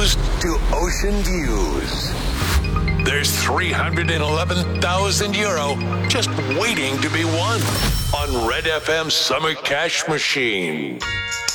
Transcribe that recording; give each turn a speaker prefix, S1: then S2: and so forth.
S1: cruise to ocean views. There's €311,000 just waiting to be won on Red FM Summer Cash Machine.